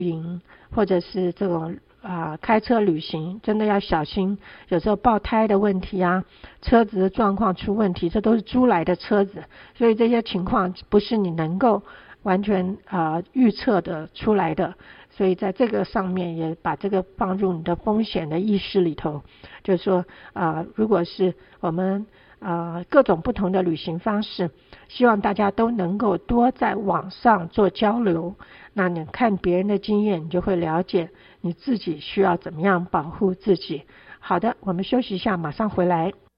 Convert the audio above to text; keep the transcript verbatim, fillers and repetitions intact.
营或者是这种啊、呃、开车旅行，真的要小心，有时候爆胎的问题啊，车子的状况出问题，这都是租来的车子，所以这些情况不是你能够完全啊、呃、预测的出来的，所以在这个上面也把这个放入你的风险的意识里头，就是说啊、呃，如果是我们呃各种不同的旅行方式，希望大家都能够多在网上做交流，那你看别人的经验，你就会了解你自己需要怎么样保护自己。好的，我们休息一下，马上回来。